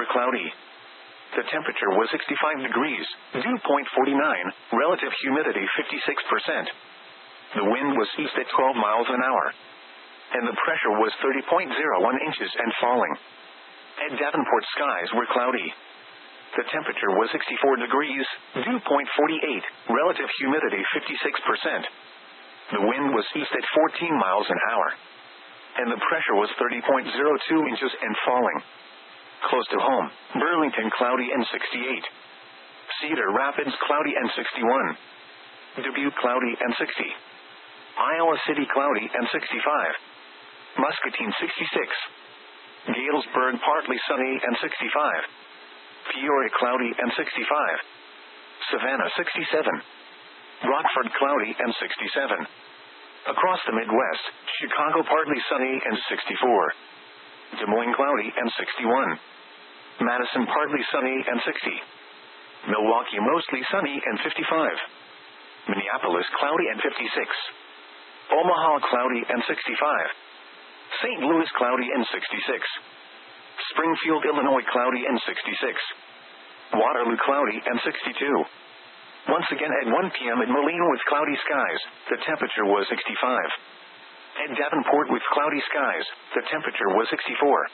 cloudy. The temperature was 65 degrees, dew point 49, relative humidity 56%. The wind was east at 12 miles an hour. And the pressure was 30.01 inches and falling. At Davenport, skies were cloudy. The temperature was 64 degrees, dew point 48, relative humidity 56%. The wind was east at 14 miles an hour. And the pressure was 30.02 inches and falling. Close to home, Burlington cloudy and 68. Cedar Rapids cloudy and 61. Dubuque cloudy and 60. Iowa City cloudy and 65. Muscatine 66. Galesburg partly sunny and 65. Peoria cloudy and 65. Savannah 67. Rockford cloudy and 67. Across the Midwest, Chicago partly sunny and 64. Des Moines cloudy and 61. Madison partly sunny and 60. Milwaukee mostly sunny and 55. Minneapolis cloudy and 56. Omaha cloudy and 65. St. Louis cloudy and 66. Springfield, Illinois cloudy and 66. Waterloo cloudy and 62. Once again at 1 p.m. at Moline with cloudy skies, the temperature was 65. At Davenport with cloudy skies, the temperature was 64.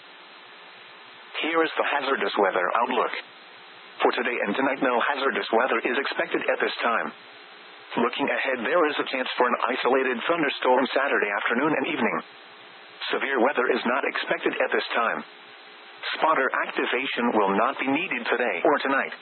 Here is the hazardous weather outlook. For today and tonight, no hazardous weather is expected at this time. Looking ahead, there is a chance for an isolated thunderstorm Saturday afternoon and evening. Severe weather is not expected at this time. Spotter activation will not be needed today or tonight.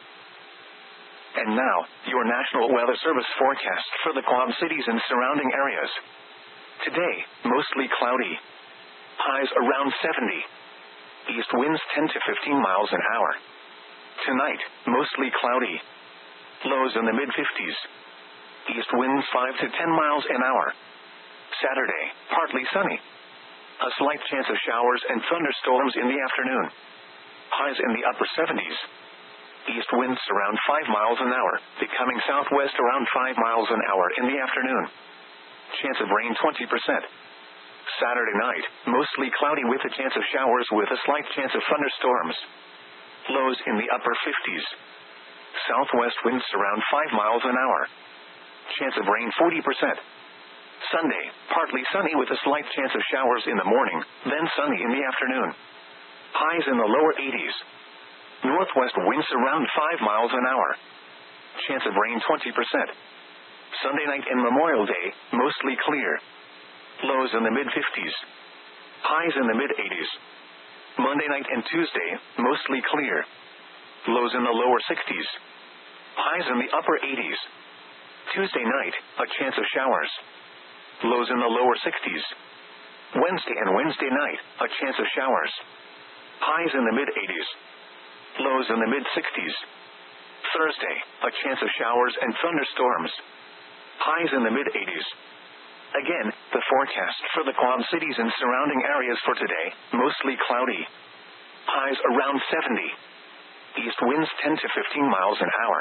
And now, your National Weather Service forecast for the Quad Cities and surrounding areas. Today, mostly cloudy. Highs around 70. East winds 10 to 15 miles an hour. Tonight, mostly cloudy. Lows in the mid-50s. East winds 5 to 10 miles an hour. Saturday, partly sunny. A slight chance of showers and thunderstorms in the afternoon. Highs in the upper 70s. East winds around 5 miles an hour, becoming southwest around 5 miles an hour in the afternoon. Chance of rain 20%. Saturday night, mostly cloudy with a chance of showers with a slight chance of thunderstorms. Lows in the upper 50s. Southwest winds around 5 miles an hour. Chance of rain 40%. Sunday, partly sunny with a slight chance of showers in the morning, then sunny in the afternoon. Highs in the lower 80s. Northwest winds around 5 miles an hour. Chance of rain 20%. Sunday night and Memorial Day, mostly clear. Lows in the mid-50s. Highs in the mid-80s. Monday night and Tuesday, mostly clear. Lows in the lower 60s. Highs in the upper 80s. Tuesday night, a chance of showers. Lows in the lower 60s. Wednesday and Wednesday night, a chance of showers. Highs in the mid-80s. Lows in the mid-60s. Thursday, a chance of showers and thunderstorms. Highs in the mid-80s. Again, the forecast for the Quad Cities and surrounding areas for today, mostly cloudy. Highs around 70. East winds 10 to 15 miles an hour.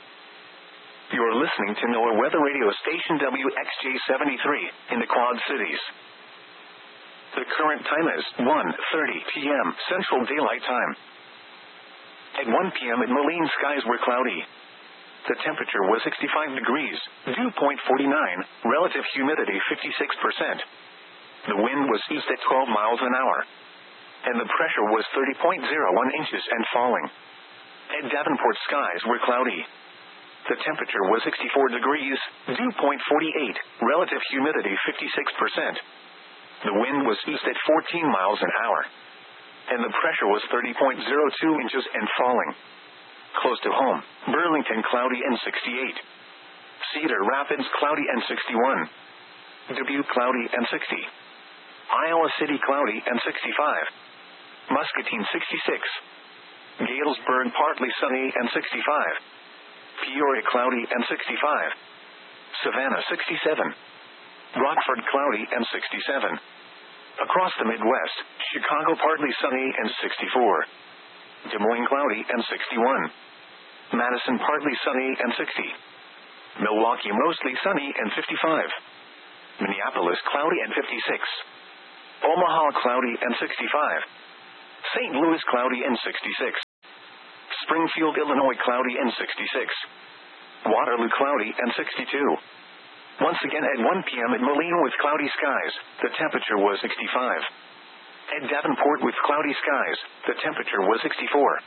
You're listening to NOAA Weather Radio Station WXJ73 in the Quad Cities. The current time is 1:30 p.m. Central Daylight Time. At 1 p.m. at Moline, skies were cloudy. The temperature was 65 degrees, dew point 49, relative humidity 56%. The wind was east at 12 miles an hour. And the pressure was 30.01 inches and falling. At Davenport, skies were cloudy. The temperature was 64 degrees, dew point 48, relative humidity 56%. The wind was east at 14 miles an hour. And the pressure was 30.02 inches and falling. Close to home, Burlington cloudy and 68. Cedar Rapids cloudy and 61. Dubuque cloudy and 60. Iowa City cloudy and 65. Muscatine 66. Galesburg partly sunny and 65. Peoria cloudy and 65. Savannah 67. Rockford cloudy and 67. Across the Midwest, Chicago partly sunny and 64. Des Moines cloudy and 61. Madison partly sunny and 60. Milwaukee mostly sunny and 55. Minneapolis cloudy and 56. Omaha cloudy and 65. St. Louis cloudy and 66. Springfield, Illinois, cloudy and 66. Waterloo, cloudy and 62. Once again at 1 p.m. at Moline with cloudy skies, the temperature was 65. At Davenport with cloudy skies, the temperature was 64.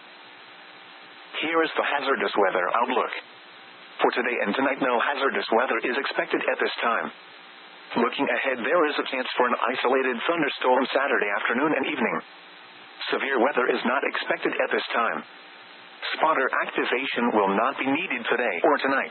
Here is the hazardous weather outlook. For today and tonight, no hazardous weather is expected at this time. Looking ahead, there is a chance for an isolated thunderstorm Saturday afternoon and evening. Severe weather is not expected at this time. Spotter activation will not be needed today or tonight.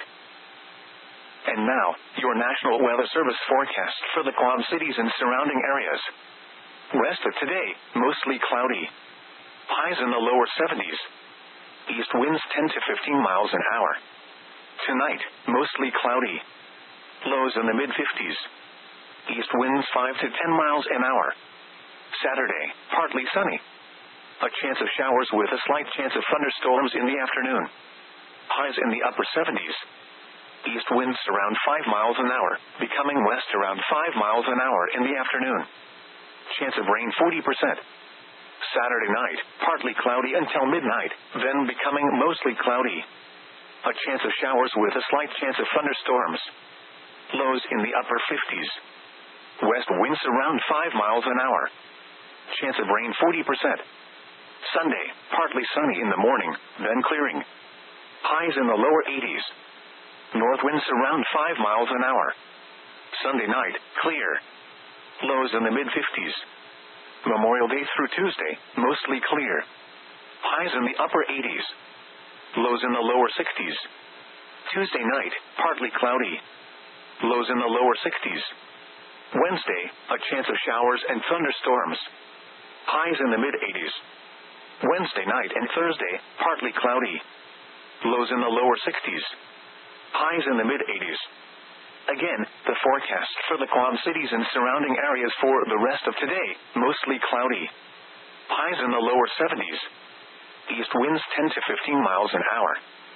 And now, your National Weather Service forecast for the Quad Cities and surrounding areas. Rest of today, mostly cloudy. Highs in the lower 70s. East winds 10 to 15 miles an hour. Tonight, mostly cloudy. Lows in the mid-50s. East winds 5 to 10 miles an hour. Saturday, partly sunny. A chance of showers with a slight chance of thunderstorms in the afternoon. Highs in the upper 70s. East winds around 5 miles an hour, becoming west around 5 miles an hour in the afternoon. Chance of rain 40%. Saturday night, partly cloudy until midnight, then becoming mostly cloudy. A chance of showers with a slight chance of thunderstorms. Lows in the upper 50s. West winds around 5 miles an hour. Chance of rain 40%. Sunday, partly sunny in the morning, then clearing. Highs in the lower 80s. North winds around 5 miles an hour. Sunday night, clear. Lows in the mid-50s. Memorial Day through Tuesday, mostly clear. Highs in the upper 80s. Lows in the lower 60s. Tuesday night, partly cloudy. Lows in the lower 60s. Wednesday, a chance of showers and thunderstorms. Highs in the mid-80s. Wednesday night and Thursday, partly cloudy. Lows in the lower 60s. Highs in the mid-80s. Again, the forecast for the Quad Cities and surrounding areas for the rest of today, mostly cloudy. Highs in the lower 70s. East winds 10 to 15 miles an hour.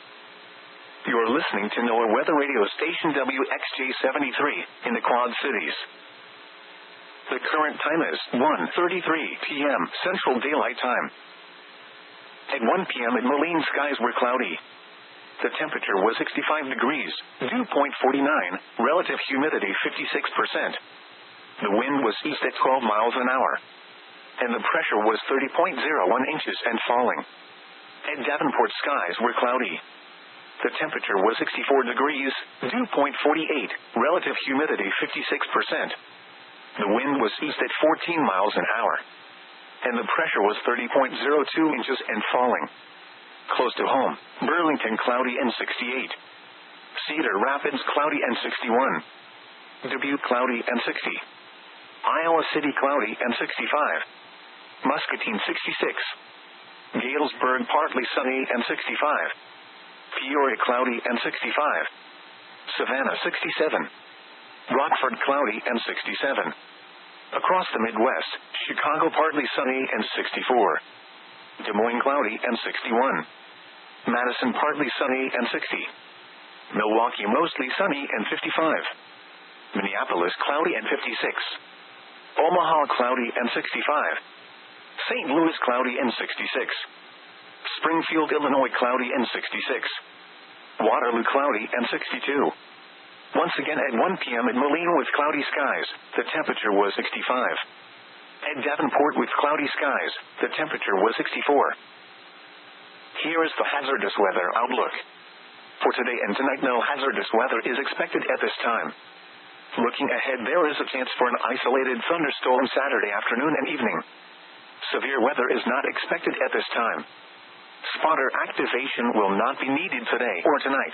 You are listening to NOAA Weather Radio Station WXJ73 in the Quad Cities. The current time is 1:33 p.m. Central Daylight Time. At 1 p.m. at Moline, skies were cloudy. The temperature was 65 degrees, dew point 49, relative humidity 56%. The wind was east at 12 miles an hour. And the pressure was 30.01 inches and falling. At Davenport, skies were cloudy. The temperature was 64 degrees, dew point 48, relative humidity 56%. The wind was east at 14 miles an hour. And the pressure was 30.02 inches and falling. Close to home, Burlington cloudy and 68. Cedar Rapids cloudy and 61. Dubuque cloudy and 60. Iowa City cloudy and 65. Muscatine 66. Galesburg partly sunny and 65. Peoria cloudy and 65. Savannah 67. Rockford cloudy and 67. Across the Midwest, Chicago partly sunny and 64. Des Moines cloudy and 61. Madison partly sunny and 60. Milwaukee mostly sunny and 55. Minneapolis cloudy and 56. Omaha cloudy and 65. St. Louis cloudy and 66. Springfield, Illinois cloudy and 66. Waterloo cloudy and 62. Once again at 1 p.m. at Moline with cloudy skies, the temperature was 65. At Davenport with cloudy skies, the temperature was 64. Here is the hazardous weather outlook. For today and tonight, no hazardous weather is expected at this time. Looking ahead, there is a chance for an isolated thunderstorm Saturday afternoon and evening. Severe weather is not expected at this time. Spotter activation will not be needed today or tonight.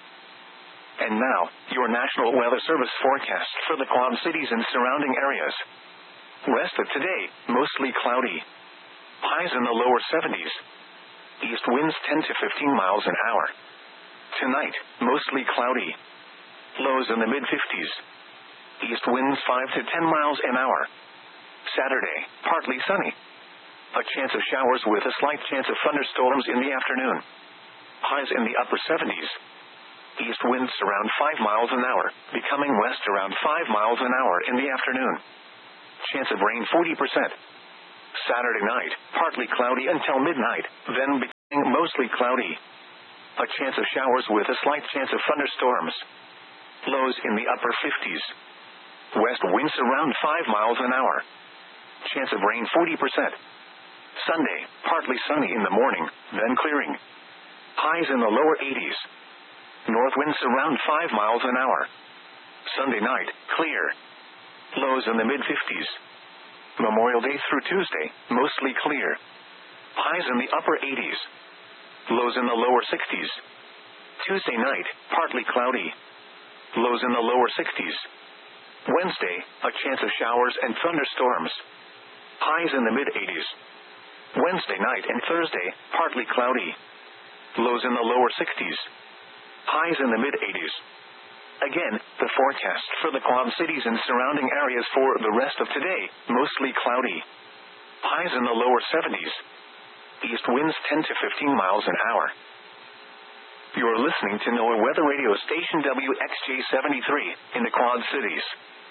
And now, your National Weather Service forecast for the Quad Cities and surrounding areas. Rest of today, mostly cloudy. Highs in the lower 70s. East winds 10 to 15 miles an hour. Tonight, mostly cloudy. Lows in the mid-50s. East winds 5 to 10 miles an hour. Saturday, partly sunny. A chance of showers with a slight chance of thunderstorms in the afternoon. Highs in the upper 70s. East winds around 5 miles an hour, becoming west around 5 miles an hour in the afternoon. Chance of rain 40%. Saturday night, partly cloudy until midnight, then becoming mostly mostly cloudy. A chance of showers with a slight chance of thunderstorms. Lows in the upper 50s. West winds around 5 miles an hour. Chance of rain 40%. Sunday, partly sunny in the morning, then clearing. Highs in the lower 80s. North winds around 5 miles an hour. Sunday night, clear. Lows in the mid-50s. Memorial Day through Tuesday, mostly clear. Highs in the upper 80s. Lows in the lower 60s. Tuesday night, partly cloudy. Lows in the lower 60s. Wednesday, a chance of showers and thunderstorms. Highs in the mid-80s. Wednesday night and Thursday, partly cloudy. Lows in the lower 60s. Highs in the mid-80s. Again, the forecast for the Quad Cities and surrounding areas for the rest of today, mostly cloudy. Highs in the lower 70s. East winds 10 to 15 miles an hour. You're listening to NOAA Weather Radio Station WXJ-73 in the Quad Cities.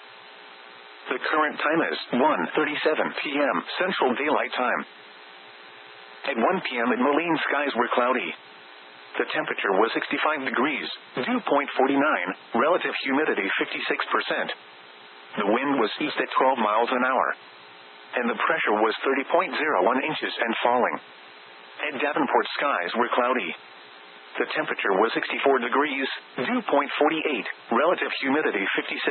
The current time is 1:37 p.m. Central Daylight Time. At 1 p.m. at Moline, skies were cloudy. The temperature was 65 degrees, dew point 49, relative humidity 56%. The wind was east at 12 miles an hour. And the pressure was 30.01 inches and falling. At Davenport, skies were cloudy. The temperature was 64 degrees, dew point 48, relative humidity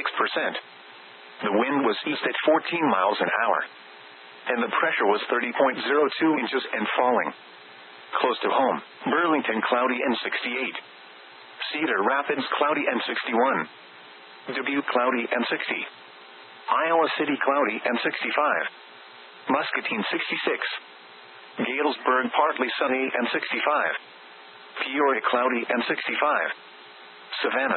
56%. The wind was east at 14 miles an hour. And the pressure was 30.02 inches and falling. Close to home, Burlington cloudy and 68. Cedar Rapids cloudy and 61. Dubuque cloudy and 60. Iowa City cloudy and 65. Muscatine 66. Galesburg partly sunny and 65. Peoria cloudy and 65. Savannah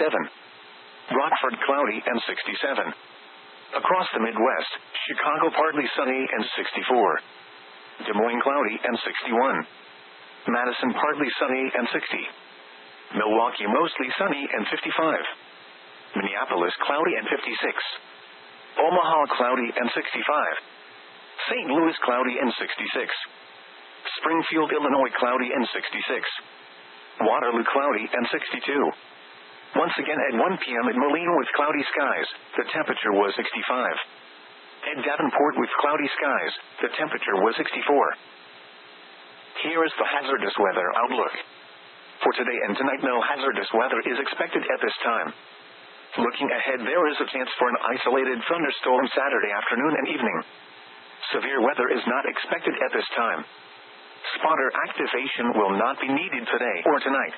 67. Rockford cloudy and 67. Across the Midwest, Chicago partly sunny and 64. Des Moines cloudy and 61. Madison partly sunny and 60. Milwaukee mostly sunny and 55. Minneapolis cloudy and 56. Omaha cloudy and 65. St. Louis cloudy and 66. Springfield, Illinois cloudy and 66. Waterloo cloudy and 62. Once again at 1 p.m. at Moline with cloudy skies, the temperature was 65. At Davenport with cloudy skies, the temperature was 64. Here is the hazardous weather outlook. For today and tonight, no hazardous weather is expected at this time. Looking ahead, there is a chance for an isolated thunderstorm Saturday afternoon and evening. Severe weather is not expected at this time. Spotter activation will not be needed today or tonight.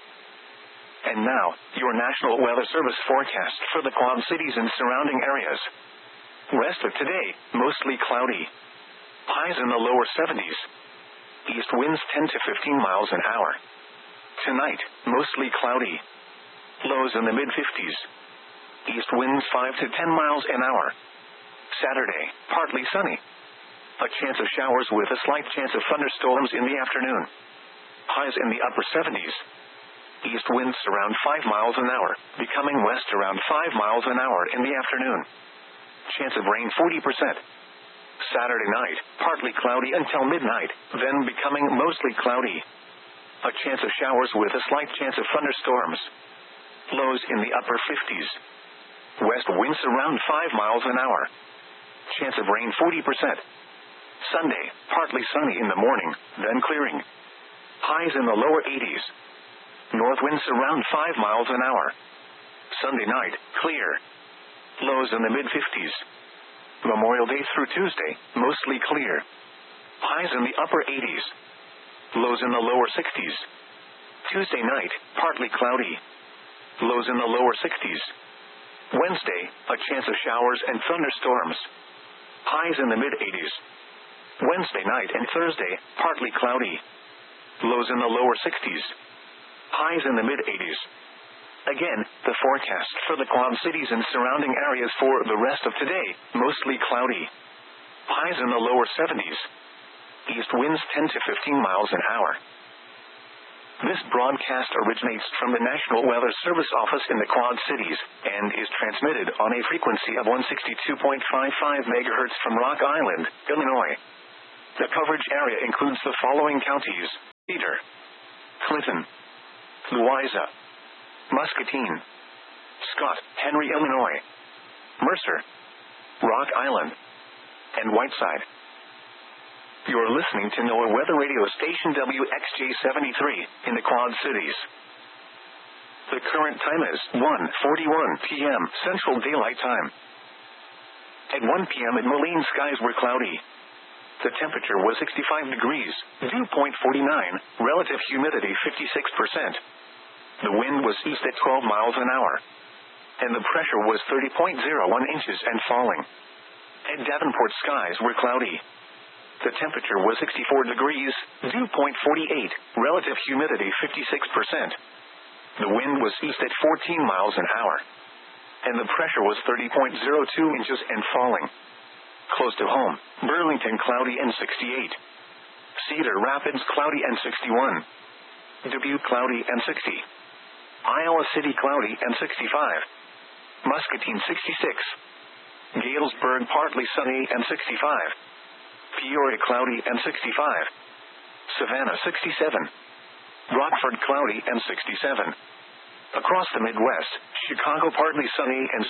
And now, your National Weather Service forecast for the Quad Cities and surrounding areas. Rest of today, mostly cloudy. Highs in the lower 70s. East winds 10 to 15 miles an hour. Tonight, mostly cloudy. Lows in the mid-50s. East winds 5 to 10 miles an hour. Saturday, partly sunny. A chance of showers with a slight chance of thunderstorms in the afternoon. Highs in the upper 70s. East winds around 5 miles an hour, becoming west around 5 miles an hour in the afternoon. Chance of rain 40%. Saturday night, partly cloudy until midnight, then becoming mostly cloudy. A chance of showers with a slight chance of thunderstorms. Lows in the upper 50s. West winds around 5 miles an hour. Chance of rain 40%. Sunday, partly sunny in the morning, then clearing. Highs in the lower 80s. North winds around 5 miles an hour. Sunday night, clear. Lows in the mid-50s. Memorial Day through Tuesday, mostly clear. Highs in the upper 80s. Lows in the lower 60s. Tuesday night, partly cloudy. Lows in the lower 60s. Wednesday, a chance of showers and thunderstorms. Highs in the mid-80s. Wednesday night and Thursday, partly cloudy. Lows in the lower 60s. Highs in the mid-80s. Again, the forecast for the Quad Cities and surrounding areas for the rest of today, mostly cloudy. Highs in the lower 70s. East winds 10 to 15 miles an hour. This broadcast originates from the National Weather Service office in the Quad Cities, and is transmitted on a frequency of 162.55 MHz from Rock Island, Illinois. The coverage area includes the following counties: Cedar, Clinton, Louisa, Muscatine, Scott, Henry, Illinois, Mercer, Rock Island, and Whiteside. You're listening to NOAA Weather Radio Station WXJ-73 in the Quad Cities. The current time is 1:41 p.m. Central Daylight Time. At 1 p.m. at Moline, skies were cloudy. The temperature was 65 degrees, dew point 49, relative humidity 56%. The wind was east at 12 miles an hour. And the pressure was 30.01 inches and falling. At Davenport, skies were cloudy. The temperature was 64 degrees, dew point 48, relative humidity 56%. The wind was east at 14 miles an hour. And the pressure was 30.02 inches and falling. Close to home, Burlington, cloudy and 68. Cedar Rapids, cloudy and 61. Dubuque, cloudy and 60. Iowa City, cloudy and 65. Muscatine, 66. Galesburg, partly sunny and 65. Peoria, cloudy and 65. Savannah, 67. Rockford, cloudy and 67. Across the Midwest, Chicago, partly sunny and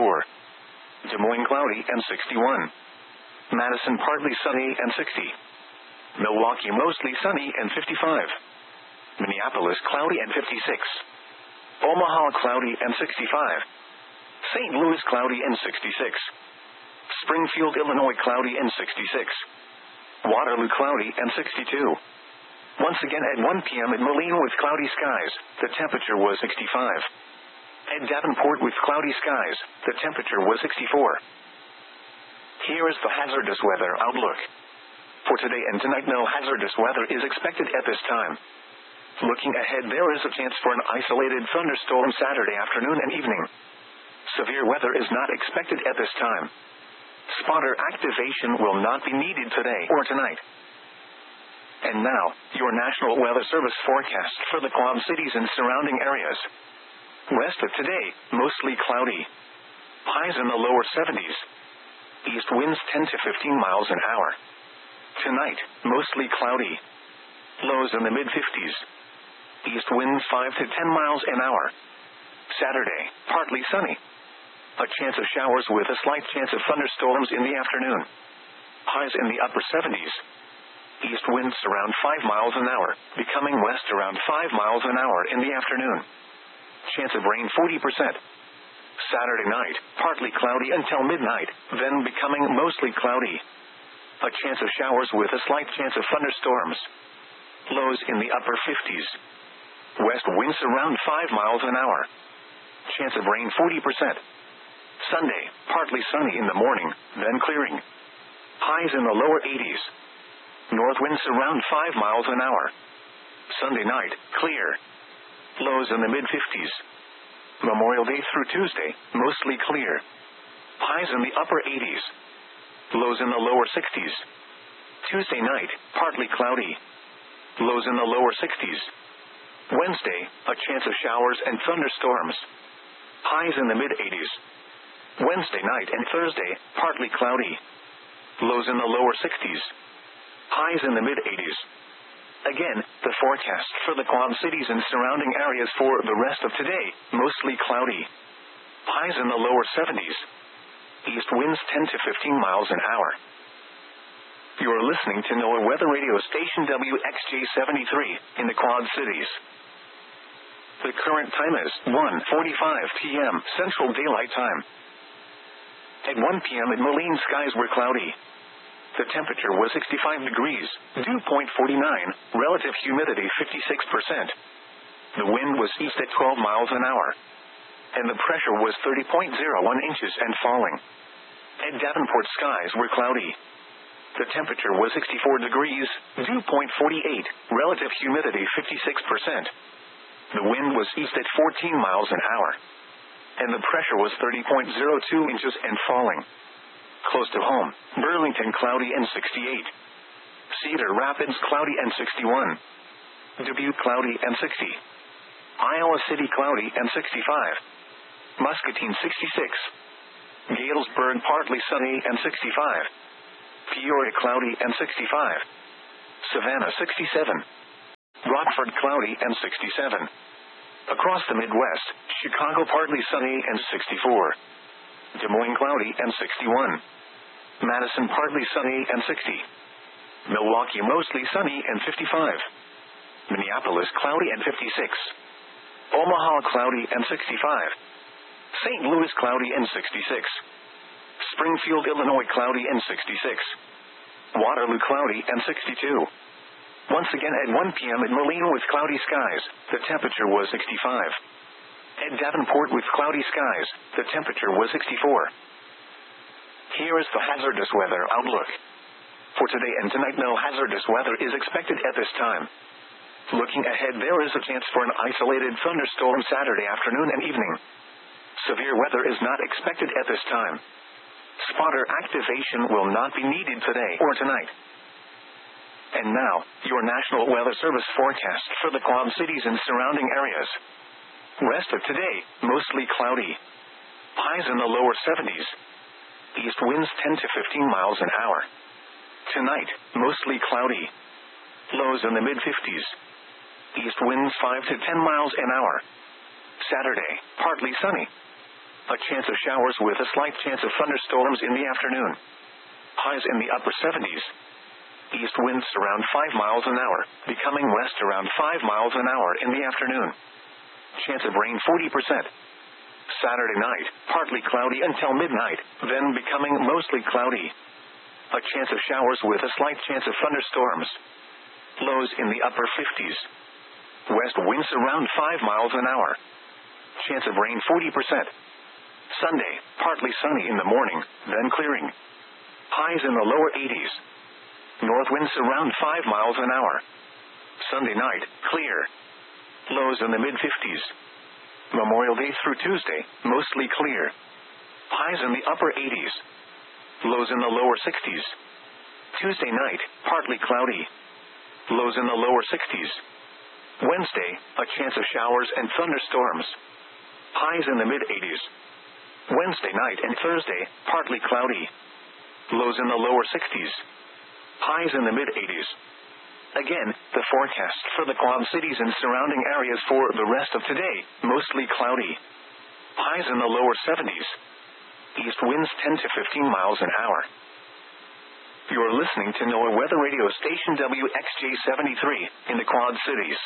64. Des Moines, cloudy and 61. Madison, partly sunny and 60. Milwaukee, mostly sunny and 55. Minneapolis, cloudy and 56. Omaha, cloudy and 65. St. Louis, cloudy and 66. Springfield, Illinois, cloudy and 66. Waterloo, cloudy and 62. Once again at 1 p.m. at Moline with cloudy skies, the temperature was 65. At Davenport with cloudy skies, the temperature was 64. Here is the hazardous weather outlook. For today and tonight, no hazardous weather is expected at this time. Looking ahead, there is a chance for an isolated thunderstorm Saturday afternoon and evening. Severe weather is not expected at this time. Spotter activation will not be needed today or tonight. And now, your National Weather Service forecast for the Quad Cities and surrounding areas. West of today, mostly cloudy. Highs in the lower 70s. East winds 10 to 15 miles an hour. Tonight, mostly cloudy. Lows in the mid-50s. East winds 5 to 10 miles an hour. Saturday, partly sunny. A chance of showers with a slight chance of thunderstorms in the afternoon. Highs in the upper 70s. East winds around 5 miles an hour, becoming west around 5 miles an hour in the afternoon. Chance of rain 40%. Saturday night, partly cloudy until midnight, then becoming mostly cloudy. A chance of showers with a slight chance of thunderstorms. Lows in the upper 50s. West winds around 5 miles an hour. Chance of rain 40%. Sunday, partly sunny in the morning, then clearing. Highs in the lower 80s. North winds around 5 miles an hour. Sunday night, clear. Lows in the mid-50s. Memorial Day through Tuesday, mostly clear. Highs in the upper 80s. Lows in the lower 60s. Tuesday night, partly cloudy. Lows in the lower 60s. Wednesday, a chance of showers and thunderstorms. Highs in the mid-80s. Wednesday night and Thursday, partly cloudy. Lows in the lower 60s. Highs in the mid-80s. Again, the forecast for the Quad Cities and surrounding areas for the rest of today, mostly cloudy. Highs in the lower 70s. East winds 10 to 15 miles an hour. You are listening to NOAA Weather Radio Station WXJ-73 in the Quad Cities. The current time is 1:45 p.m. Central Daylight Time. At 1 p.m. at Moline, skies were cloudy. The temperature was 65 degrees, dew point 49, relative humidity 56%. The wind was east at 12 miles an hour. And the pressure was 30.01 inches and falling. At Davenport, skies were cloudy. The temperature was 64 degrees, dew point 48, relative humidity 56%. The wind was east at 14 miles an hour. And the pressure was 30.02 inches and falling. Close to home, Burlington, cloudy and 68. Cedar Rapids, cloudy and 61. Dubuque, cloudy and 60. Iowa City, cloudy and 65. Muscatine, 66. Galesburg, partly sunny and 65. Peoria, cloudy and 65. Savannah, 67. Rockford cloudy and 67. Across the Midwest, Chicago partly sunny and 64. Des Moines cloudy and 61. Madison partly sunny and 60. Milwaukee mostly sunny and 55. Minneapolis cloudy and 56. Omaha cloudy and 65. St. Louis cloudy and 66. Springfield, Illinois cloudy and 66. Waterloo cloudy and 62. Once again at 1 p.m. at Moline with cloudy skies, the temperature was 65. At Davenport with cloudy skies, the temperature was 64. Here is the hazardous weather outlook. For today and tonight, no hazardous weather is expected at this time. Looking ahead, there is a chance for an isolated thunderstorm Saturday afternoon and evening. Severe weather is not expected at this time. Spotter activation will not be needed today or tonight. And now, your National Weather Service forecast for the Quad Cities and surrounding areas. Rest of today, mostly cloudy. Highs in the lower 70s. East winds 10 to 15 miles an hour. Tonight, mostly cloudy. Lows in the mid-50s. East winds 5 to 10 miles an hour. Saturday, partly sunny. A chance of showers with a slight chance of thunderstorms in the afternoon. Highs in the upper 70s. East winds around 5 miles an hour, becoming west around 5 miles an hour in the afternoon. Chance of rain 40%. Saturday night, partly cloudy until midnight, then becoming mostly cloudy. A chance of showers with a slight chance of thunderstorms. Lows in the upper 50s. West winds around 5 miles an hour. Chance of rain 40%. Sunday, partly sunny in the morning, then clearing. Highs in the lower 80s. North winds around 5 miles an hour. Sunday night, clear. Lows in the mid-50s. Memorial Day through Tuesday, mostly clear. Highs in the upper 80s. Lows in the lower 60s. Tuesday night, partly cloudy. Lows in the lower 60s. Wednesday, a chance of showers and thunderstorms. Highs in the mid-80s. Wednesday night and Thursday, partly cloudy. Lows in the lower 60s. Highs in the mid-80s. Again, the forecast for the Quad Cities and surrounding areas for the rest of today, mostly cloudy. Highs in the lower 70s. East winds 10 to 15 miles an hour. You're listening to NOAA Weather Radio Station WXJ-73 in the Quad Cities.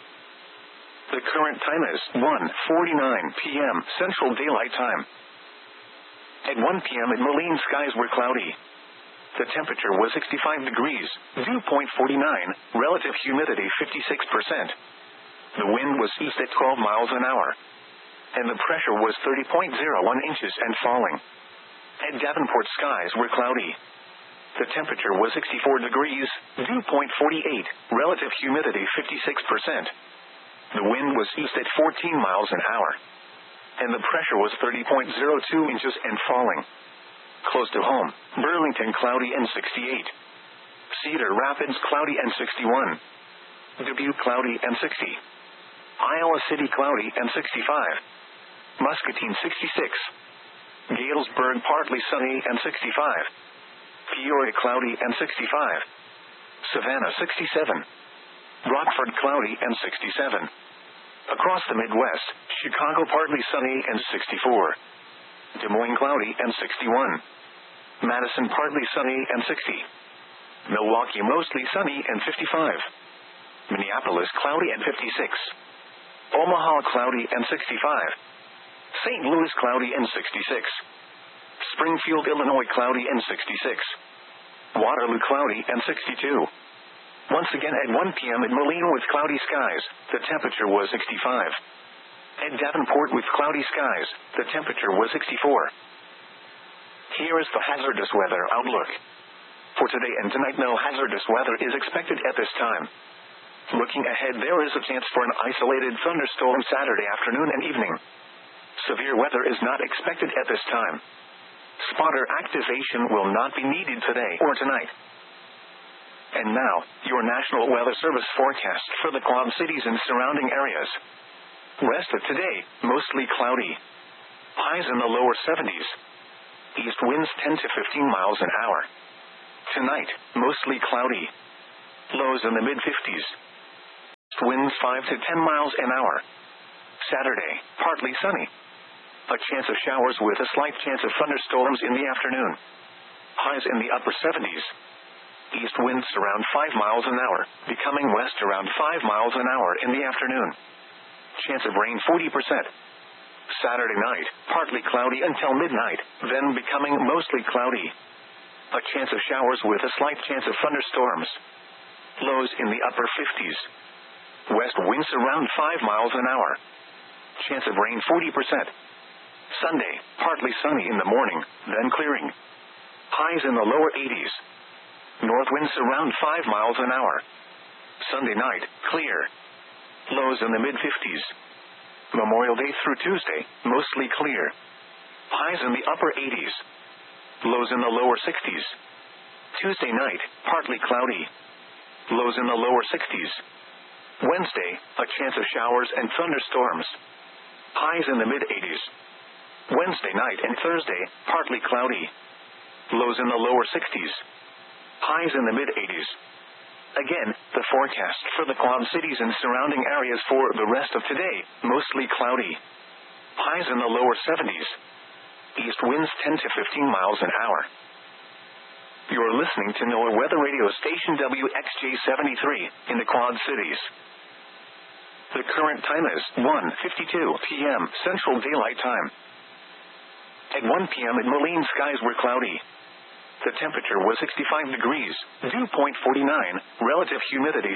The current time is 1:49 p.m. Central Daylight Time. At 1 p.m. at Moline, skies were cloudy. The temperature was 65 degrees, dew point 49, relative humidity 56%. The wind was east at 12 miles an hour. And the pressure was 30.01 inches and falling. At Davenport, skies were cloudy. The temperature was 64 degrees, dew point 48, relative humidity 56%. The wind was east at 14 miles an hour. And the pressure was 30.02 inches and falling. Close to home, Burlington cloudy and 68. Cedar Rapids cloudy and 61. Dubuque cloudy and 60. Iowa City cloudy and 65. Muscatine 66. Galesburg partly sunny and 65. Peoria cloudy and 65. Savannah 67. Rockford cloudy and 67. Across the Midwest, Chicago partly sunny and 64. Des Moines cloudy and 61. Madison partly sunny and 60. Milwaukee mostly sunny and 55. Minneapolis cloudy and 56. Omaha cloudy and 65. St. Louis cloudy and 66. Springfield, Illinois cloudy and 66. Waterloo cloudy and 62. Once again at 1 p.m. at Moline with cloudy skies, the temperature was 65. At Davenport with cloudy skies, the temperature was 64. Here is the hazardous weather outlook. For today and tonight, no hazardous weather is expected at this time. Looking ahead, there is a chance for an isolated thunderstorm Saturday afternoon and evening. Severe weather is not expected at this time. Spotter activation will not be needed today or tonight. And now, your National Weather Service forecast for the Quad Cities and surrounding areas. Rest of today, mostly cloudy. Highs in the lower 70s. East winds 10 to 15 miles an hour. Tonight, mostly cloudy. Lows in the mid-50s. Winds 5 to 10 miles an hour. Saturday, partly sunny. A chance of showers with a slight chance of thunderstorms in the afternoon. Highs in the upper 70s. East winds around 5 miles an hour, becoming west around 5 miles an hour in the afternoon. Chance of rain 40%. Saturday night, partly cloudy until midnight, then becoming mostly cloudy. A chance of showers with a slight chance of thunderstorms. Lows in the upper 50s. West winds around 5 miles an hour. Chance of rain 40%. Sunday, partly sunny in the morning, then clearing. Highs in the lower 80s. North winds around 5 miles an hour. Sunday night, clear. Lows in the mid-50s. Memorial Day through Tuesday, mostly clear. Highs in the upper 80s. Lows in the lower 60s. Tuesday night, partly cloudy. Lows in the lower 60s. Wednesday, a chance of showers and thunderstorms. Highs in the mid-80s. Wednesday night and Thursday, partly cloudy. Lows in the lower 60s. Highs in the mid-80s. Again, the forecast for the Quad Cities and surrounding areas for the rest of today, mostly cloudy. Highs in the lower 70s. East winds 10 to 15 miles an hour. You're listening to NOAA Weather Radio Station WXJ73 in the Quad Cities. The current time is 1:52 p.m. Central Daylight Time. At 1 p.m. in Moline, skies were cloudy. The temperature was 65 degrees, dew point 49, relative humidity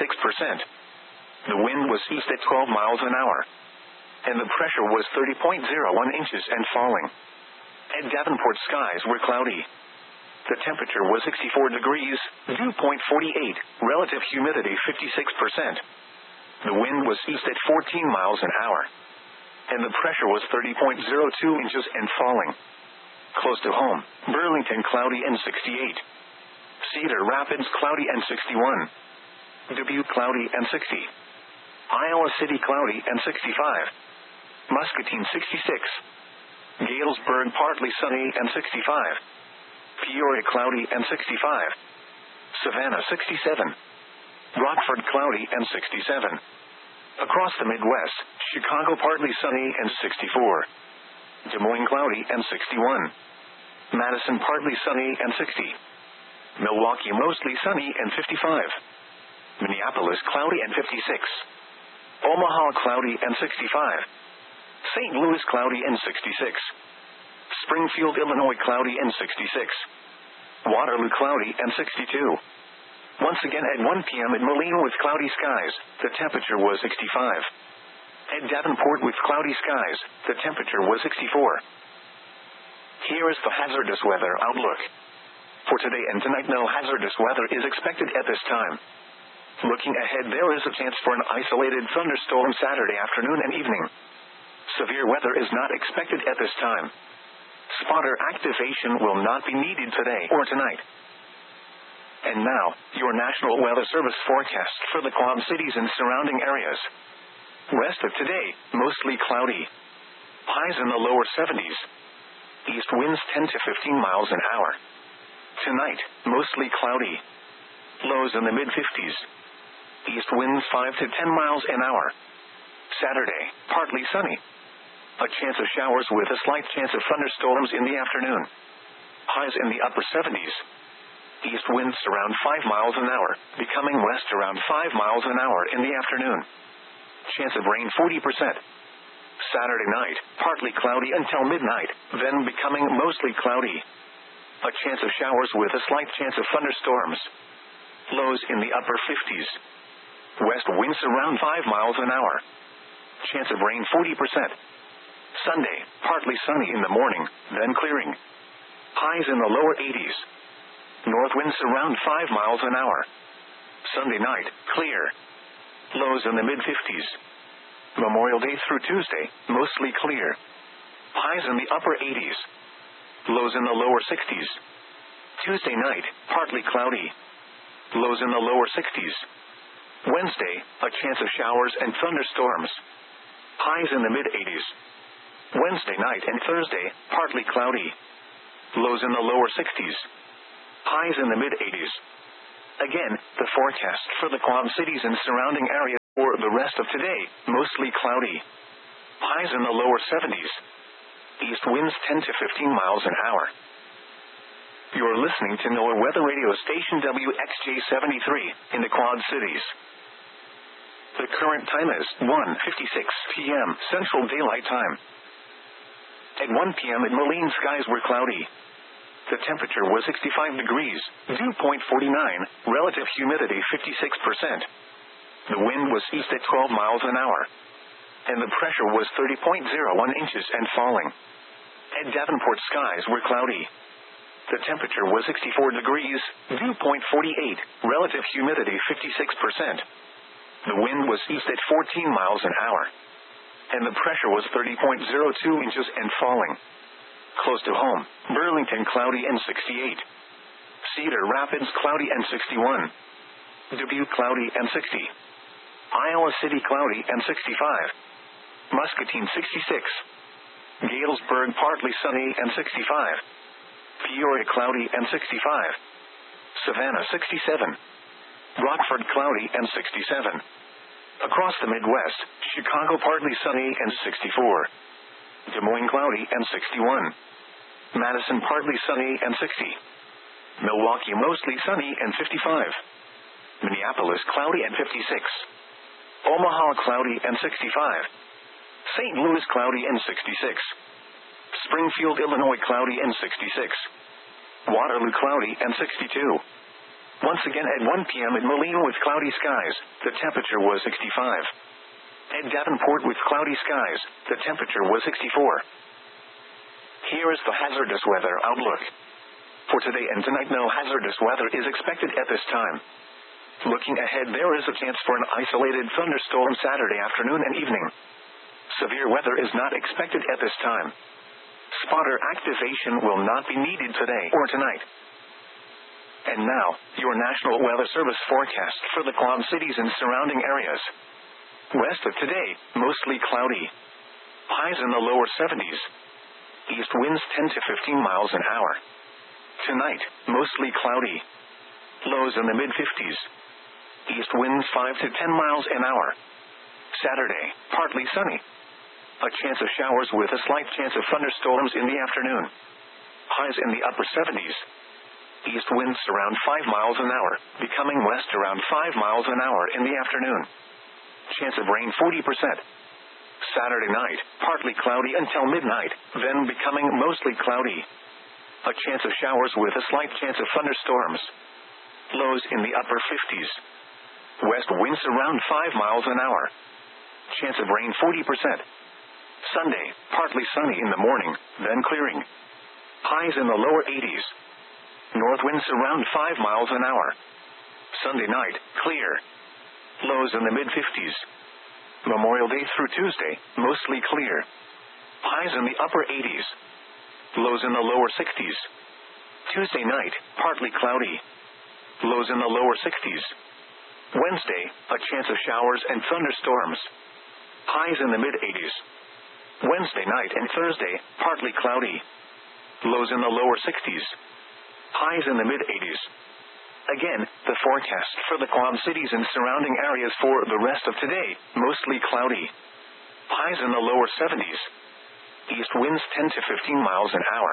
56%. The wind was east at 12 miles an hour. And the pressure was 30.01 inches and falling. At Davenport, skies were cloudy. The temperature was 64 degrees, dew point 48, relative humidity 56%. The wind was east at 14 miles an hour. And the pressure was 30.02 inches and falling. Close to home, Burlington cloudy and 68. Cedar Rapids cloudy and 61. Dubuque cloudy and 60. Iowa City cloudy and 65. Muscatine 66. Galesburg partly sunny and 65. Peoria cloudy and 65. Savannah 67. Rockford cloudy and 67. Across the Midwest, Chicago partly sunny and 64. Des Moines cloudy and 61. Madison partly sunny and 60. Milwaukee mostly sunny and 55. Minneapolis cloudy and 56. Omaha cloudy and 65. St. Louis cloudy and 66. Springfield, Illinois cloudy and 66. Waterloo cloudy and 62. Once again at 1 p.m. at Moline with cloudy skies, the temperature was 65. At Davenport with cloudy skies, the temperature was 64. Here is the hazardous weather outlook. For today and tonight, no hazardous weather is expected at this time. Looking ahead, there is a chance for an isolated thunderstorm Saturday afternoon and evening. Severe weather is not expected at this time. Spotter activation will not be needed today or tonight. And now, your National Weather Service forecast for the Quad Cities and surrounding areas. Rest of today, mostly cloudy. Highs in the lower 70s. East winds 10 to 15 miles an hour. Tonight, mostly cloudy. Lows in the mid-50s. East winds 5 to 10 miles an hour. Saturday, partly sunny. A chance of showers with a slight chance of thunderstorms in the afternoon. Highs in the upper 70s. East winds around 5 miles an hour, becoming west around 5 miles an hour in the afternoon. Chance of rain 40%. Saturday night, partly cloudy until midnight, then becoming mostly cloudy. A chance of showers with a slight chance of thunderstorms. Lows in the upper 50s. West winds around 5 miles an hour. Chance of rain 40%. Sunday, partly sunny in the morning, then clearing. Highs in the lower 80s. North winds around 5 miles an hour. Sunday night, clear. Lows in the mid-50s. Memorial Day through Tuesday, mostly clear. Highs in the upper 80s. Lows in the lower 60s. Tuesday night, partly cloudy. Lows in the lower 60s. Wednesday, a chance of showers and thunderstorms. Highs in the mid-80s. Wednesday night and Thursday, partly cloudy. Lows in the lower 60s. Highs in the mid-80s. Again, the forecast for the Quad Cities and surrounding areas. For the rest of today, mostly cloudy. Highs in the lower 70s. East winds 10 to 15 miles an hour. You're listening to NOAA Weather Radio Station WXJ-73 in the Quad Cities. The current time is 1:56 p.m. Central Daylight Time. At 1 p.m. at Moline, skies were cloudy. The temperature was 65 degrees, dew point 49, relative humidity 56%. The wind was east at 12 miles an hour. And the pressure was 30.01 inches and falling. At Davenport, skies were cloudy. The temperature was 64 degrees, dew point 48, relative humidity 56%. The wind was east at 14 miles an hour. And the pressure was 30.02 inches and falling. Close to home, Burlington cloudy and 68. Cedar Rapids cloudy and 61. Dubuque cloudy and 60. Iowa City cloudy and 65. Muscatine 66. Galesburg partly sunny and 65. Peoria cloudy and 65. Savannah 67. Rockford cloudy and 67. Across the Midwest, Chicago partly sunny and 64. Des Moines cloudy and 61. Madison partly sunny and 60. Milwaukee mostly sunny and 55. Minneapolis cloudy and 56. Omaha cloudy and 65. St. Louis cloudy and 66. Springfield, Illinois cloudy and 66. Waterloo cloudy and 62. Once again at 1 p.m. at Moline with cloudy skies, the temperature was 65. At Davenport with cloudy skies, the temperature was 64. Here is the hazardous weather outlook. For today and tonight, no hazardous weather is expected at this time. Looking ahead, there is a chance for an isolated thunderstorm Saturday afternoon and evening. Severe weather is not expected at this time. Spotter activation will not be needed today or tonight. And now, your National Weather Service forecast for the Quad Cities and surrounding areas. West of today, mostly cloudy. Highs in the lower 70s. East winds 10 to 15 miles an hour. Tonight, mostly cloudy. Lows in the mid-50s. East winds 5 to 10 miles an hour. Saturday, partly sunny. A chance of showers with a slight chance of thunderstorms in the afternoon. Highs in the upper 70s. East winds around 5 miles an hour, becoming west around 5 miles an hour in the afternoon. Chance of rain 40%. Saturday night, partly cloudy until midnight, then becoming mostly cloudy. A chance of showers with a slight chance of thunderstorms. Lows in the upper 50s. West winds around 5 miles an hour. Chance of rain 40%. Sunday, partly sunny in the morning, then clearing. Highs in the lower 80s. North winds around 5 miles an hour. Sunday night, clear. Lows in the mid-50s. Memorial Day through Tuesday, mostly clear. Highs in the upper 80s. Lows in the lower 60s. Tuesday night, partly cloudy. Lows in the lower 60s. Wednesday, a chance of showers and thunderstorms. Highs in the mid-80s. Wednesday night and Thursday, partly cloudy. Lows in the lower 60s. Highs in the mid-80s. Again, the forecast for the Quad Cities and surrounding areas for the rest of today, mostly cloudy. Highs in the lower 70s. East winds 10 to 15 miles an hour.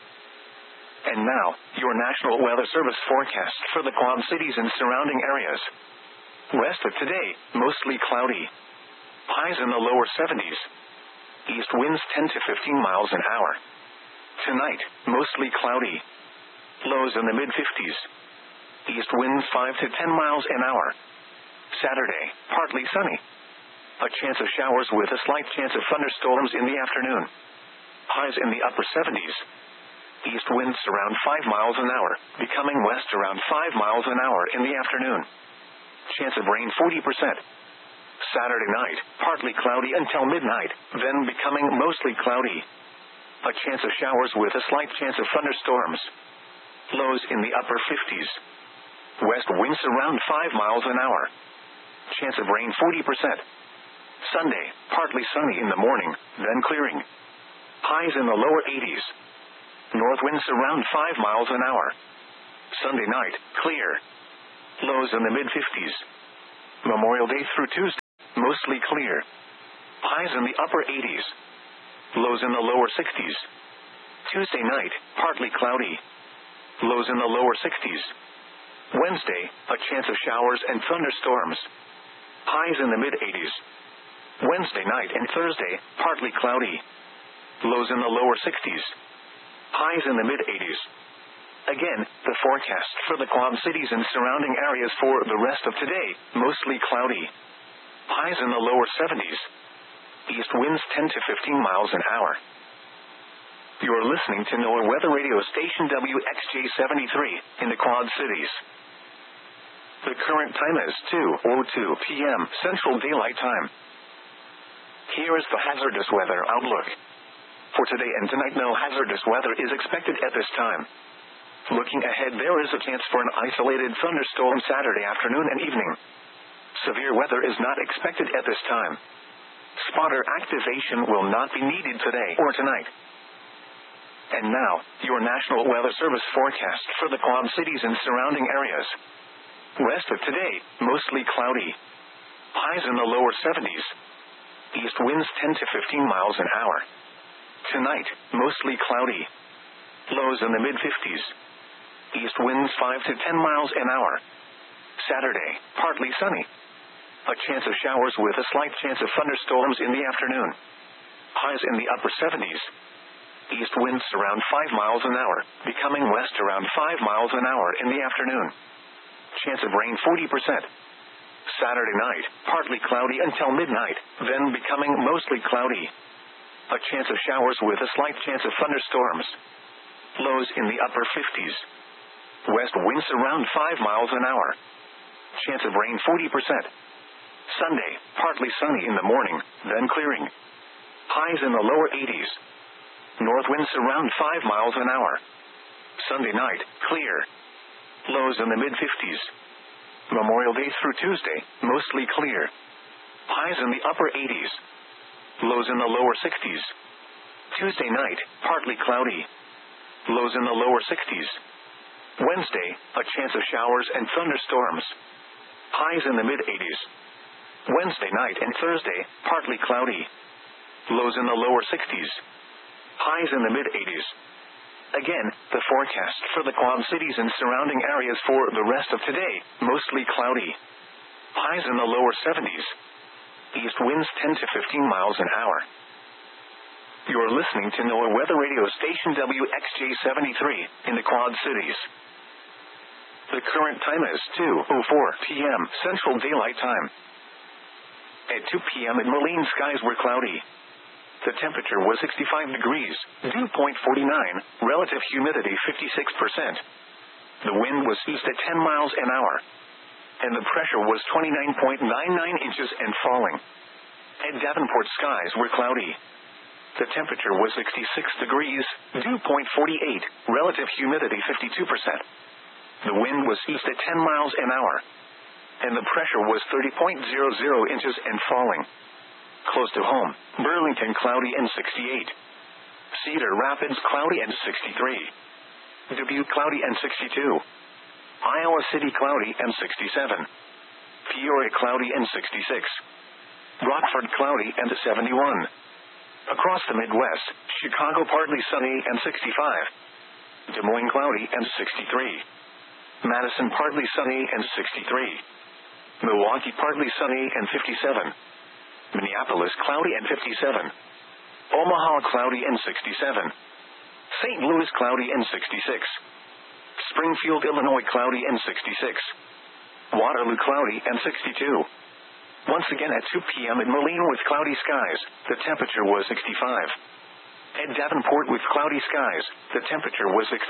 And now, your National Weather Service forecast for the Quad Cities and surrounding areas. West of today, mostly cloudy. Highs in the lower 70s. East winds 10 to 15 miles an hour. Tonight, mostly cloudy. Lows in the mid-50s. East winds 5 to 10 miles an hour. Saturday, partly sunny. A chance of showers with a slight chance of thunderstorms in the afternoon. Highs in the upper 70s. East winds around 5 miles an hour, becoming west around 5 miles an hour in the afternoon. Chance of rain 40%. Saturday night, partly cloudy until midnight, then becoming mostly cloudy. A chance of showers with a slight chance of thunderstorms. Lows in the upper 50s. West winds around 5 miles an hour. Chance of rain 40%. Sunday, partly sunny in the morning, then clearing. Highs in the lower 80s. North winds around 5 miles an hour. Sunday night, clear. Lows in the mid-50s. Memorial Day through Tuesday. mostly clear. Highs in the upper 80s. Lows in the lower 60s. Tuesday night, partly cloudy. Lows in the lower 60s. Wednesday, a chance of showers and thunderstorms. Highs in the mid-80s. Wednesday night and Thursday, partly cloudy. Lows in the lower 60s. Highs in the mid-80s. Again, the forecast for the Quad Cities and surrounding areas for the rest of today, mostly cloudy. Highs in the lower 70s. East winds 10 to 15 miles an hour. You are listening to NOAA Weather Radio Station WXJ73 in the Quad Cities. The current time is 2:02 p.m. Central Daylight Time. Here is the hazardous weather outlook. For today and tonight, no hazardous weather is expected at this time. Looking ahead, there is a chance for an isolated thunderstorm Saturday afternoon and evening. Severe weather is not expected at this time. Spotter activation will not be needed today or tonight. And now, your National Weather Service forecast for the Quad Cities and surrounding areas. Rest of today, mostly cloudy. Highs in the lower 70s. East winds 10 to 15 miles an hour. Tonight, mostly cloudy. Lows in the mid-50s. East winds 5 to 10 miles an hour. Saturday, partly sunny. A chance of showers with a slight chance of thunderstorms in the afternoon. Highs in the upper 70s. East winds around 5 miles an hour, becoming west around 5 miles an hour in the afternoon. Chance of rain 40%. Saturday night, partly cloudy until midnight, then becoming mostly cloudy. A chance of showers with a slight chance of thunderstorms. Lows in the upper 50s. West winds around 5 miles an hour. Chance of rain 40%. Sunday, partly sunny in the morning, then clearing. Highs in the lower 80s. North winds around 5 miles an hour. Sunday night, clear. Lows in the mid-50s. Memorial Day through Tuesday, mostly clear. Highs in the upper 80s. Lows in the lower 60s. Tuesday night, partly cloudy. Lows in the lower 60s. Wednesday, a chance of showers and thunderstorms. Highs in the mid-80s. Wednesday night and Thursday, partly cloudy. Lows in the lower 60s. Highs in the mid-80s. Again, the forecast for the Quad Cities and surrounding areas for the rest of today, mostly cloudy. Highs in the lower 70s. East winds 10 to 15 miles an hour. You are listening to NOAA Weather Radio Station WXJ73 in the Quad Cities. The current time is 2:04 p.m. Central Daylight Time. At 2 p.m. in Moline, skies were cloudy. The temperature was 65 degrees, dew point 49, relative humidity 56%. The wind was east at 10 miles an hour. And the pressure was 29.99 inches and falling. At Davenport, skies were cloudy. The temperature was 66 degrees, dew point 48, relative humidity 52%. The wind was east at 10 miles an hour. And the pressure was 30.00 inches and falling. Close to home, Burlington cloudy and 68. Cedar Rapids cloudy and 63. Dubuque cloudy and 62. Iowa City cloudy and 67. Peoria cloudy and 66. Rockford cloudy and 71. Across the Midwest, Chicago partly sunny and 65. Des Moines cloudy and 63. Madison partly sunny and 63. Milwaukee partly sunny and 57. Minneapolis cloudy and 57. Omaha cloudy and 67. St. Louis cloudy and 66. Springfield, Illinois cloudy and 66. Waterloo cloudy and 62. Once again at 2 p.m. in Moline with cloudy skies, the temperature was 65. At Davenport with cloudy skies, the temperature was 66.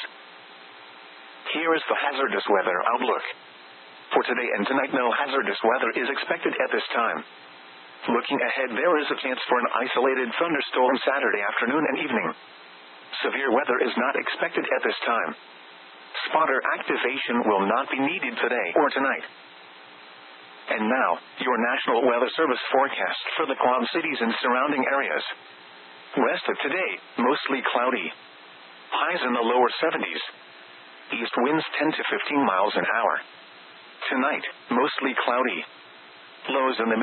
Here is the hazardous weather outlook. For today and tonight, no hazardous weather is expected at this time. Looking ahead, there is a chance for an isolated thunderstorm Saturday afternoon and evening. Severe weather is not expected at this time. Spotter activation will not be needed today or tonight. And now, your National Weather Service forecast for the Quad Cities and surrounding areas. Rest of today, mostly cloudy. Highs in the lower 70s. East winds 10 to 15 miles an hour. Tonight, mostly cloudy. Lows in the mid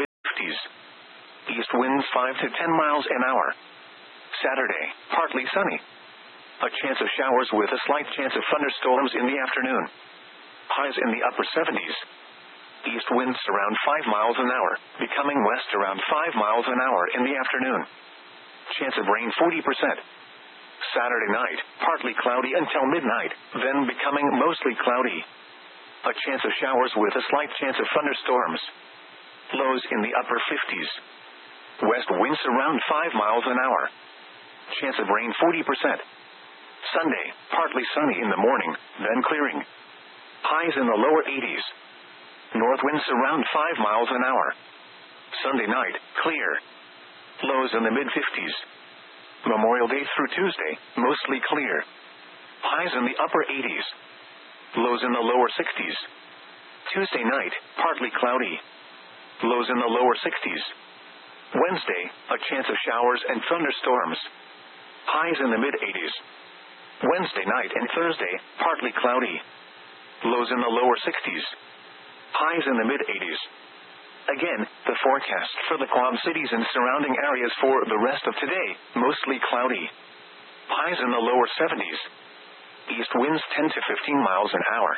50s. East winds 5 to 10 miles an hour. Saturday, partly sunny. A chance of showers with a slight chance of thunderstorms in the afternoon. Highs in the upper 70s. East winds around 5 miles an hour, becoming west around 5 miles an hour in the afternoon. Chance of rain 40%. Saturday night, partly cloudy until midnight, then becoming mostly cloudy. A chance of showers with a slight chance of thunderstorms. Lows in the upper 50s. West winds around 5 miles an hour. Chance of rain 40%. Sunday, partly sunny in the morning, then clearing. Highs in the lower 80s. North winds around 5 miles an hour. Sunday night, clear. Lows in the mid-50s. Memorial Day through Tuesday, mostly clear. Highs in the upper 80s. Lows in the lower 60s. Tuesday night, partly cloudy. Lows in the lower 60s. Wednesday, a chance of showers and thunderstorms. Highs in the mid-80s. Wednesday night and Thursday, partly cloudy. Lows in the lower 60s. Highs in the mid-80s. Again, the forecast for the Quad Cities and surrounding areas for the rest of today, mostly cloudy. Highs in the lower 70s. East winds 10 to 15 miles an hour.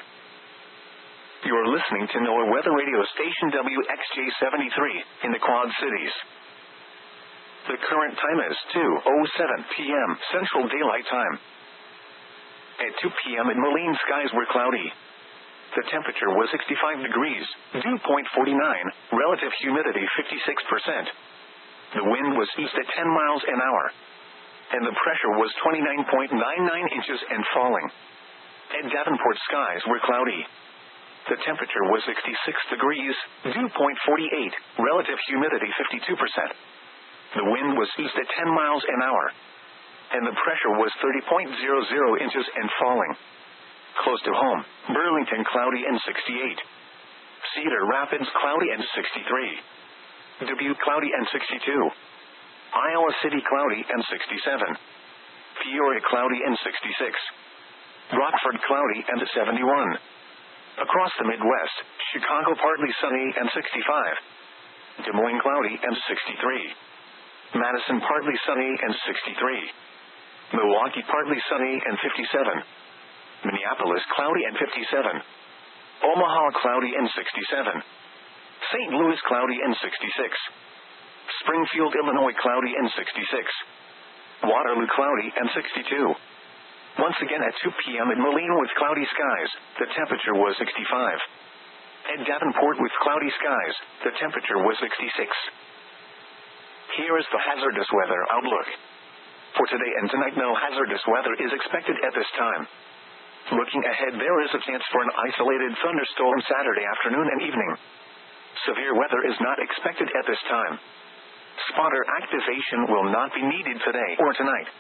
You're listening to NOAA Weather Radio Station WXJ-73 in the Quad Cities. The current time is 2:07 p.m. Central Daylight Time. At 2 p.m. in Moline, skies were cloudy. The temperature was 65 degrees, dew point 49, relative humidity 56%. The wind was east at 10 miles an hour. And the pressure was 29.99 inches and falling. At Davenport, skies were cloudy. The temperature was 66 degrees, dew point 48, relative humidity 52%. The wind was east at 10 miles an hour. And the pressure was 30.00 inches and falling. Close to home, Burlington cloudy and 68. Cedar Rapids cloudy and 63. Dubuque cloudy and 62. Iowa City cloudy and 67. Peoria cloudy and 66. Rockford cloudy and 71. Across the Midwest, Chicago partly sunny and 65. Des Moines cloudy and 63. Madison partly sunny and 63. Milwaukee partly sunny and 57. Minneapolis cloudy and 57. Omaha cloudy and 67. St. Louis cloudy and 66. Springfield, Illinois cloudy and 66. Waterloo cloudy and 62. Once again at 2 p.m. in Moline with cloudy skies, the temperature was 65. At Davenport with cloudy skies, the temperature was 66. Here is the hazardous weather outlook. For today and tonight, no hazardous weather is expected at this time. Looking ahead, there is a chance for an isolated thunderstorm Saturday afternoon and evening. Severe weather is not expected at this time. Spotter activation will not be needed today or tonight.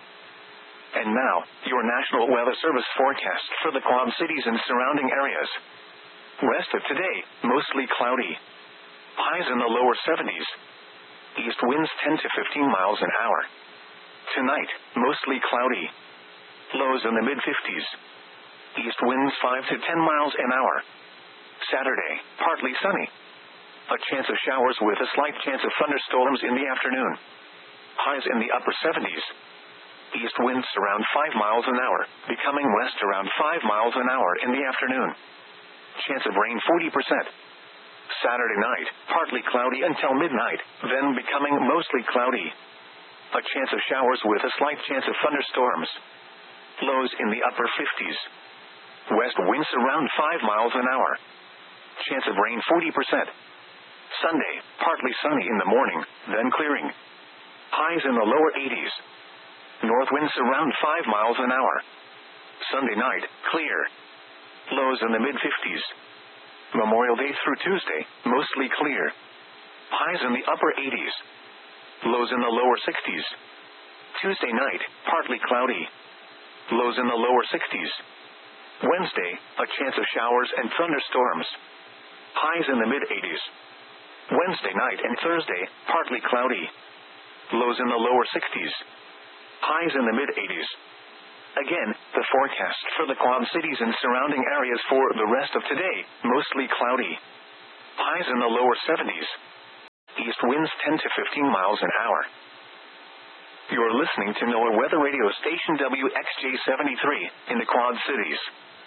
And now, your National Weather Service forecast for the Quad Cities and surrounding areas. Rest of today, mostly cloudy. Highs in the lower 70s. East winds 10 to 15 miles an hour. Tonight, mostly cloudy. Lows in the mid-50s. East winds 5 to 10 miles an hour. Saturday, partly sunny. A chance of showers with a slight chance of thunderstorms in the afternoon. Highs in the upper 70s. East winds around 5 miles an hour, becoming west around 5 miles an hour in the afternoon. Chance of rain 40%. Saturday night, partly cloudy until midnight, then becoming mostly cloudy. A chance of showers with a slight chance of thunderstorms. Lows in the upper 50s. West winds around 5 miles an hour. Chance of rain 40%. Sunday, partly sunny in the morning, then clearing. Highs in the lower 80s. North winds around 5 miles an hour. Sunday night, clear. Lows in the mid-50s. Memorial Day through Tuesday, mostly clear. Highs in the upper 80s. Lows in the lower 60s. Tuesday night, partly cloudy. Lows in the lower 60s. Wednesday, a chance of showers and thunderstorms. Highs in the mid-80s. Wednesday night and Thursday, partly cloudy. Lows in the lower 60s. Highs in the mid-80s. Again, the forecast for the Quad Cities and surrounding areas for the rest of today, mostly cloudy. Highs in the lower 70s. East winds 10 to 15 miles an hour. You're listening to NOAA Weather Radio Station WXJ73 in the Quad Cities.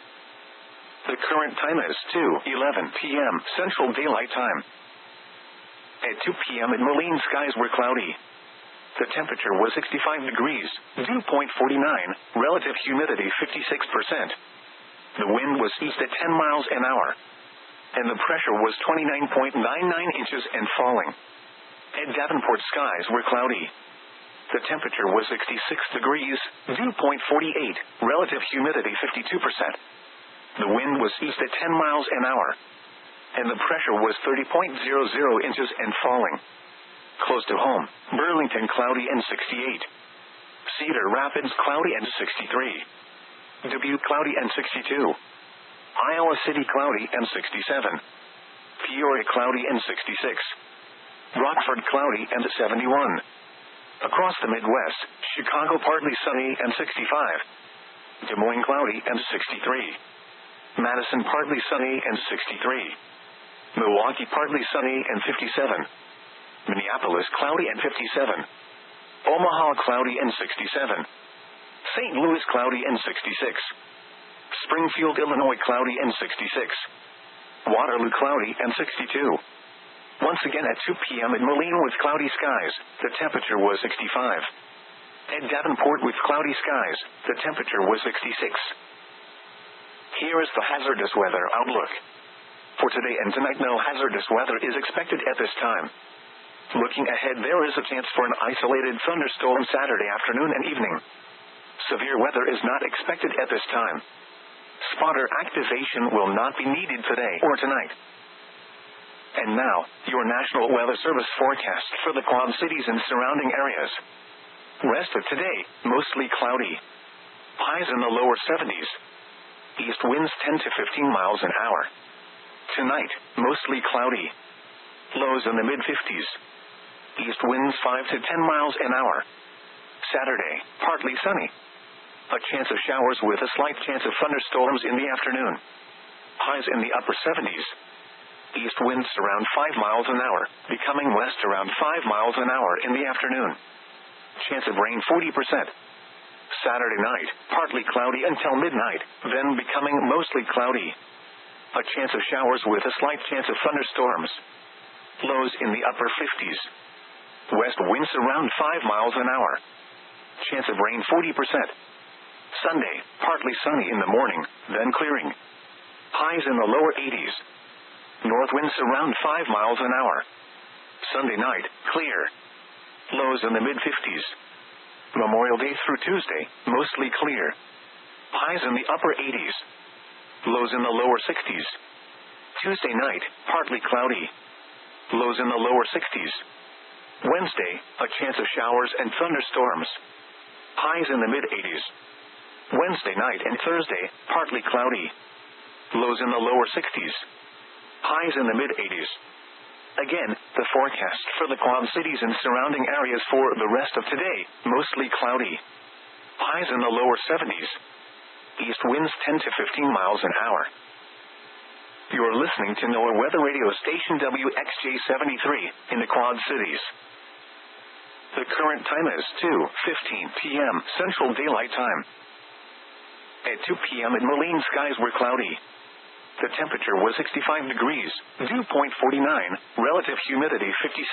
The current time is 2:11 p.m. Central Daylight Time. At 2 p.m. in Moline, skies were cloudy. The temperature was 65 degrees, dew point 49, relative humidity 56%. The wind was east at 10 miles an hour, and the pressure was 29.99 inches and falling. At Davenport, skies were cloudy. The temperature was 66 degrees, dew point 48, relative humidity 52%. The wind was east at 10 miles an hour, and the pressure was 30.00 inches and falling. Close to home, Burlington cloudy and 68. Cedar Rapids cloudy and 63. Dubuque cloudy and 62. Iowa City cloudy and 67. Peoria cloudy and 66. Rockford cloudy and 71. Across the Midwest, Chicago partly sunny and 65. Des Moines cloudy and 63. Madison partly sunny and 63. Milwaukee partly sunny and 57. Minneapolis cloudy and 57. Omaha cloudy and 67. St. Louis cloudy and 66. Springfield, Illinois cloudy and 66. Waterloo cloudy and 62. Once again at 2 p.m. in Moline with cloudy skies, the temperature was 65. At Davenport with cloudy skies, the temperature was 66. Here is the hazardous weather outlook. For today and tonight, no hazardous weather is expected at this time. Looking ahead, there is a chance for an isolated thunderstorm Saturday afternoon and evening. Severe weather is not expected at this time. Spotter activation will not be needed today or tonight. And now, your National Weather Service forecast for the Quad Cities and surrounding areas. Rest of today, mostly cloudy. Highs in the lower 70s. East winds 10 to 15 miles an hour. Tonight, mostly cloudy. Lows in the mid-50s. East winds 5 to 10 miles an hour. Saturday, partly sunny. A chance of showers with a slight chance of thunderstorms in the afternoon. Highs in the upper 70s. East winds around 5 miles an hour, becoming west around 5 miles an hour in the afternoon. Chance of rain 40%. Saturday night, partly cloudy until midnight, then becoming mostly cloudy. A chance of showers with a slight chance of thunderstorms. Lows in the upper 50s. West winds around 5 miles an hour. Chance of rain 40%. Sunday, partly sunny in the morning, then clearing. Highs in the lower 80s. North winds around 5 miles an hour. Sunday night, clear. Lows in the mid-50s. Memorial Day through Tuesday, mostly clear. Highs in the upper 80s. Lows in the lower 60s. Tuesday night, partly cloudy. Lows in the lower 60s. Wednesday, a chance of showers and thunderstorms. Highs in the mid-80s. Wednesday night and Thursday, partly cloudy. Lows in the lower 60s. Highs in the mid-80s. Again, the forecast for the Quad Cities and surrounding areas for the rest of today, mostly cloudy. Highs in the lower 70s. East winds 10 to 15 miles an hour. You're listening to NOAA Weather Radio Station WXJ73 in the Quad Cities. The current time is 2:15 p.m. Central Daylight Time. At 2 p.m. in Moline, skies were cloudy. The temperature was 65 degrees, dew point 49, relative humidity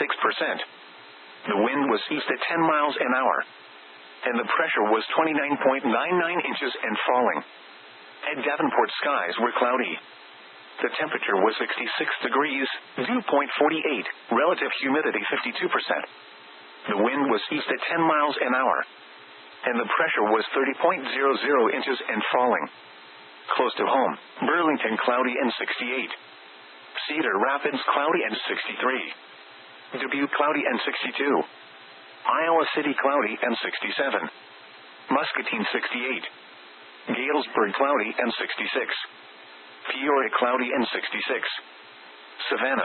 56%. The wind was east at 10 miles an hour, and the pressure was 29.99 inches and falling. At Davenport, skies were cloudy. The temperature was 66 degrees, dew point 48, relative humidity 52%. The wind was east at 10 miles an hour, and the pressure was 30.00 inches and falling. Close to home, Burlington cloudy and 68. Cedar Rapids cloudy and 63. Dubuque cloudy and 62. Iowa City cloudy and 67. Muscatine 68. Galesburg cloudy and 66. Peoria cloudy and 66. Savannah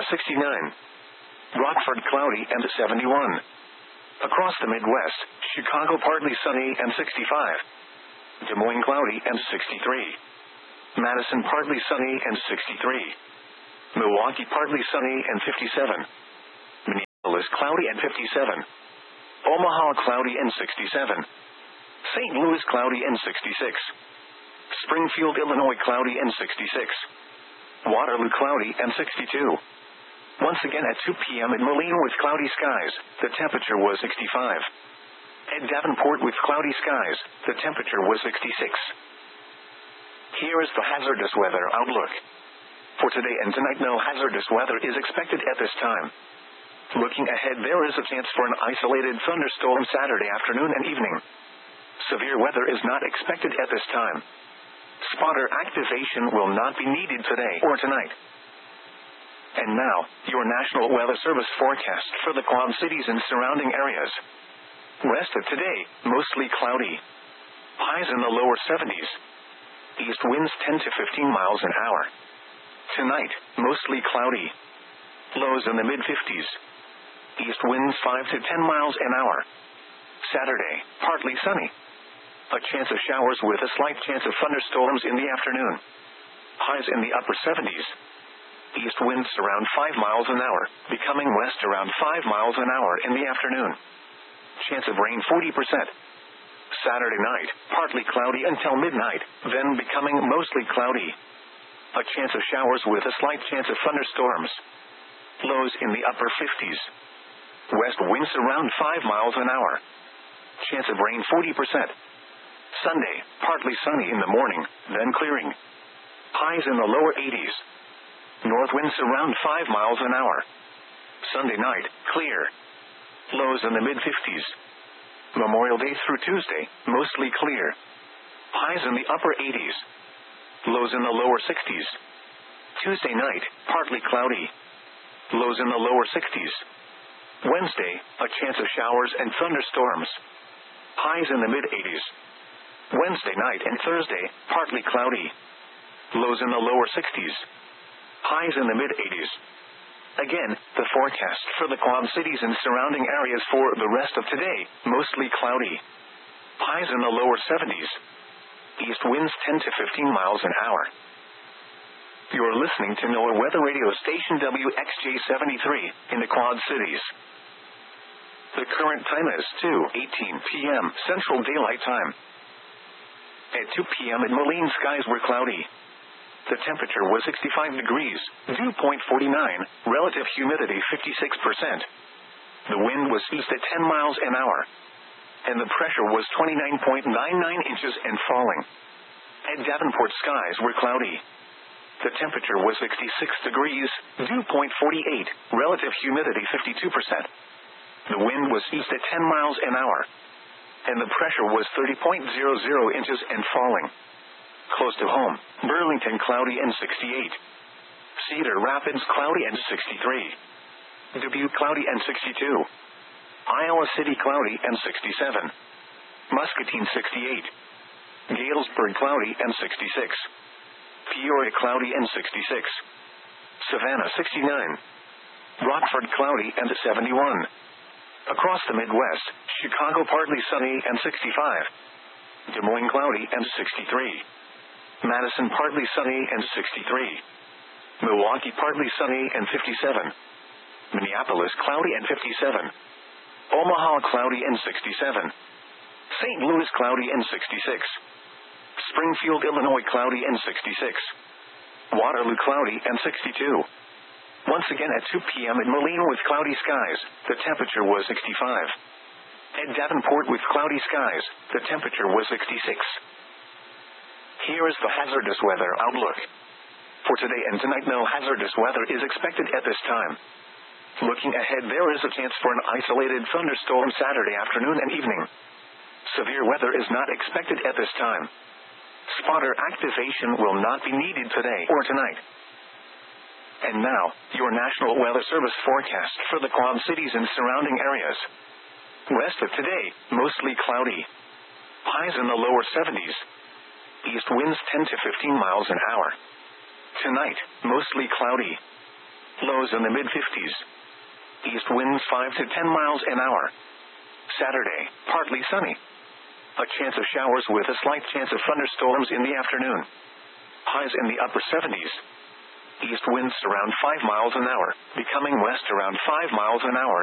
69. Rockford cloudy and 71. Across the Midwest, Chicago partly sunny and 65. Des Moines cloudy and 63. Madison partly sunny and 63. Milwaukee partly sunny and 57. Minneapolis Angeles cloudy and 57. Omaha cloudy and 67. St. Louis cloudy and 66. Springfield, Illinois cloudy and 66. Waterloo cloudy and 62. Once again at 2 p.m. in Moline with cloudy skies, the temperature was 65. At Davenport with cloudy skies, the temperature was 66. Here is the hazardous weather outlook. For today and tonight, no hazardous weather is expected at this time. Looking ahead, there is a chance for an isolated thunderstorm Saturday afternoon and evening. Severe weather is not expected at this time. Spotter activation will not be needed today or tonight. And now, your National Weather Service forecast for the Quad Cities and surrounding areas. Rest of today, mostly cloudy. Highs in the lower 70s. East winds 10 to 15 miles an hour. Tonight, mostly cloudy. Lows in the mid-50s. East winds 5 to 10 miles an hour. Saturday, partly sunny. A chance of showers with a slight chance of thunderstorms in the afternoon. Highs in the upper 70s. East winds around 5 miles an hour, becoming west around 5 miles an hour in the afternoon. Chance of rain 40%. Saturday night, partly cloudy until midnight, then becoming mostly cloudy. A chance of showers with a slight chance of thunderstorms. Lows in the upper 50s. West winds around 5 miles an hour. Chance of rain 40%. Sunday, partly sunny in the morning, then clearing. Highs in the lower 80s. North winds around 5 miles an hour. Sunday night, clear. Lows in the mid-50s. Memorial Day through Tuesday, mostly clear. Highs in the upper 80s. Lows in the lower 60s. Tuesday night, partly cloudy. Lows in the lower 60s. Wednesday, a chance of showers and thunderstorms. Highs in the mid-80s. Wednesday night and Thursday, partly cloudy. Lows in the lower 60s. Highs in the mid-80s. Again, the forecast for the Quad Cities and surrounding areas for the rest of today, mostly cloudy. Highs in the lower 70s. East winds 10 to 15 miles an hour. You're listening to NOAA Weather Radio Station WXJ73 in the Quad Cities. The current time is 2:18 p.m. Central Daylight Time. At 2 p.m. in Moline, skies were cloudy. The temperature was 65 degrees, dew point 49, relative humidity 56%. The wind was east at 10 miles an hour. And the pressure was 29.99 inches and falling. At Davenport, skies were cloudy. The temperature was 66 degrees, dew point 48, relative humidity 52%. The wind was east at 10 miles an hour. And the pressure was 30.00 inches and falling. Close to home, Burlington cloudy and 68. Cedar Rapids cloudy and 63. Dubuque cloudy and 62. Iowa City cloudy and 67. Muscatine 68. Galesburg cloudy and 66. Peoria cloudy and 66. Savannah 69. Rockford cloudy and 71. Across the Midwest, Chicago partly sunny and 65. Des Moines cloudy and 63. Madison partly sunny and 63. Milwaukee partly sunny and 57. Minneapolis cloudy and 57. Omaha cloudy and 67. St. Louis cloudy and 66. Springfield, Illinois cloudy and 66. Waterloo cloudy and 62. Once again at 2 p.m. in Moline with cloudy skies, the temperature was 65. At Davenport with cloudy skies, the temperature was 66. Here is the hazardous weather outlook. For today and tonight, no hazardous weather is expected at this time. Looking ahead, there is a chance for an isolated thunderstorm Saturday afternoon and evening. Severe weather is not expected at this time. Spotter activation will not be needed today or tonight. And now, your National Weather Service forecast for the Quad Cities and surrounding areas. Rest of today, mostly cloudy. Highs in the lower 70s. East winds 10 to 15 miles an hour. Tonight, mostly cloudy. Lows in the mid-50s. East winds 5 to 10 miles an hour. Saturday, partly sunny. A chance of showers with a slight chance of thunderstorms in the afternoon. Highs in the upper 70s. East winds around 5 miles an hour, becoming west around 5 miles an hour